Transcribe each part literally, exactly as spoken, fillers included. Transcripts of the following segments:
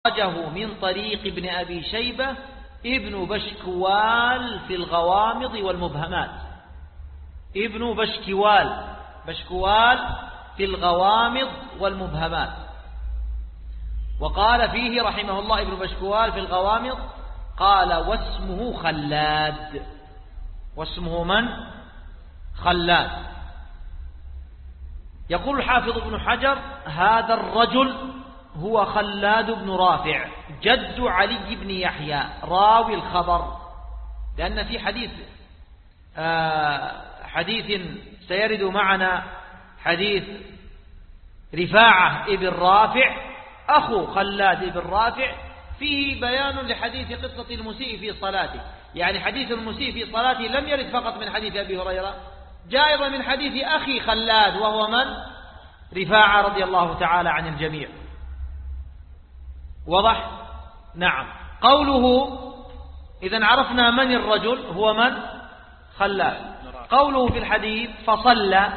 أخرجه من طريق ابن أبي شيبة ابن بشكوال في الغوامض والمبهمات. ابن بشكوال بشكوال في الغوامض والمبهمات. وقال فيه رحمه الله ابن بشكوال في الغوامض قال واسمه خلاد. واسمه من؟ خلاد. يقول الحافظ ابن حجر هذا الرجل هو خلاد بن رافع جد علي بن يحيى راوي الخبر، لأن في حديث آه حديث سيرد معنا حديث رفاعة ابن رافع أخو خلاد ابن رافع فيه بيان لحديث قصة المسيء في صلاته. يعني حديث المسيء في صلاته لم يرد فقط من حديث أبي هريرة، جاء أيضا من حديث أخي خلاد وهو من؟ رفاعة رضي الله تعالى عن الجميع. وضح؟ نعم. قوله إذن عرفنا من الرجل هو من؟ خلاد. قوله في الحديث فصلى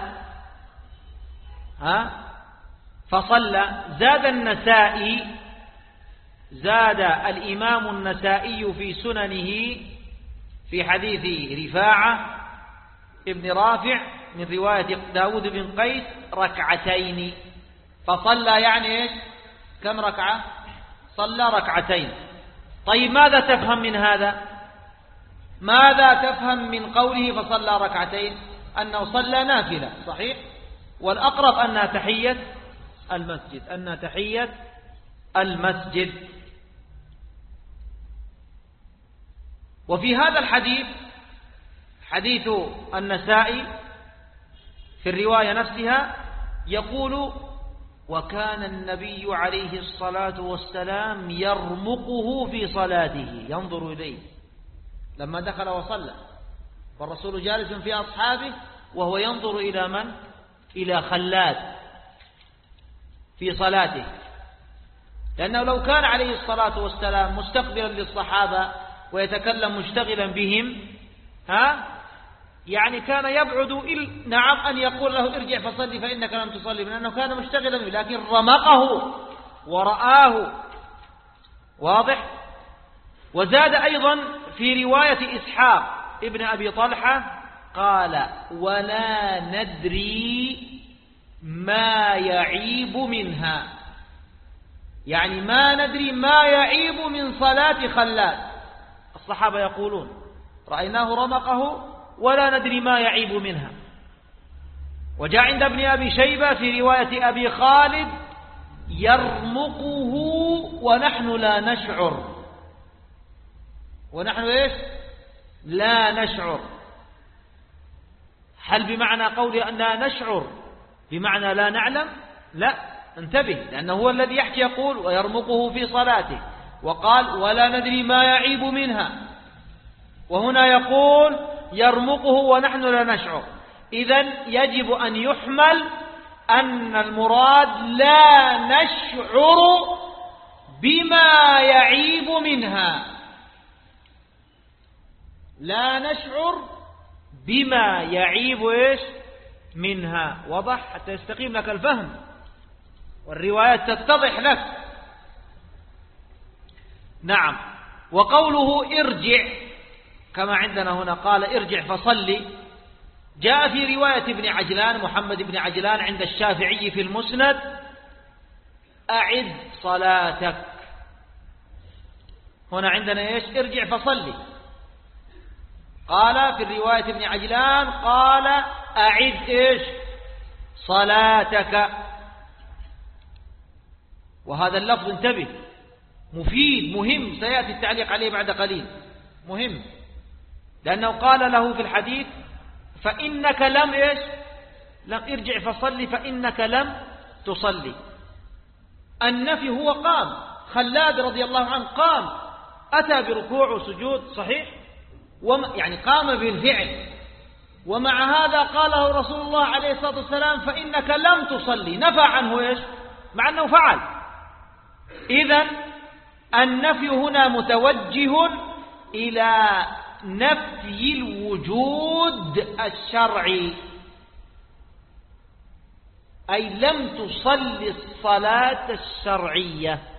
ها فصلى زاد النسائي زاد الإمام النسائي في سننه في حديث رفاعة ابن رافع من رواية داود بن قيس ركعتين. فصلى يعني إيش؟ كم ركعة؟ صلى ركعتين. طيب ماذا تفهم من هذا؟ ماذا تفهم من قوله فصلى ركعتين؟ أنه صلى نافلة، صحيح؟ والأقرب أنها تحية المسجد أنها تحية المسجد. وفي هذا الحديث حديث النسائي في الرواية نفسها يقول وكان النبي عليه الصلاة والسلام يرمقه في صلاته، ينظر إليه لما دخل وصلى، والرسول جالس في أصحابه وهو ينظر إلى من؟ إلى خلاد في صلاته، لأنه لو كان عليه الصلاة والسلام مستقبلا للصحابة ويتكلم مشتغلا بهم ها يعني كان يبعد إل... نعم أن يقول له ارجع فصلي فإنك لم تصلي، لأنه كان مشتغلا به، لكن رمقه ورآه. واضح؟ وزاد أيضا في رواية إسحاق ابن أبي طلحة قال ولا ندري ما يعيب منها، يعني ما ندري ما يعيب من صلاة خلاد. الصحابة يقولون رأيناه رمقه ولا ندري ما يعيب منها. وجاء عند ابن أبي شيبة في رواية أبي خالد يرمقه ونحن لا نشعر. ونحن إيش؟ لا نشعر. هل بمعنى قولي أننا نشعر بمعنى لا نعلم؟ لا، انتبه، لأنه هو الذي يحكي يقول ويرمقه في صلاته، وقال ولا ندري ما يعيب منها، وهنا يقول يرمقه ونحن لا نشعر. إذن يجب أن يحمل أن المراد لا نشعر بما يعيب منها، لا نشعر بما يعيب إيش منها. وضح؟ حتى يستقيم لك الفهم والروايات تتضح لك. نعم. وقوله ارجع كما عندنا هنا قال ارجع فصلي جاء في رواية ابن عجلان محمد بن عجلان عند الشافعي في المسند أعد صلاتك. هنا عندنا إيش؟ ارجع فصلي. قال في الرواية ابن عجلان قال أعد إيش؟ صلاتك. وهذا اللفظ انتبه مفيد مهم، سيأتي التعليق عليه بعد قليل، مهم، لأنه قال له في الحديث فإنك لم إيش؟ لم ارجع فصلي فإنك لم تصلي. النفي هو قام، خلاد رضي الله عنه قام، أتى بركوع وسجود صحيح، يعني قام بالفعل، ومع هذا قاله رسول الله عليه الصلاة والسلام فإنك لم تصلي، نفى عنه إيش؟ مع أنه فعل. إذن النفي هنا متوجه إلى نفي الوجود الشرعي، أي لم تصلي الصلاة الشرعية.